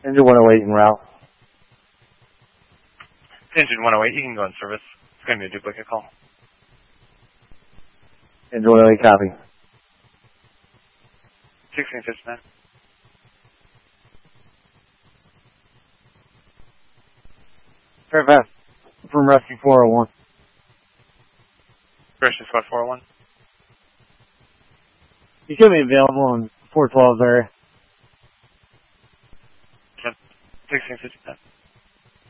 Engine 108 en route. Engine 108, you can go in service. It's going to be a duplicate call. Engine 108, copy. 1659. Very fast. From Rescue 401. Rescue Squad 401. You should be available in 412's area. 1659.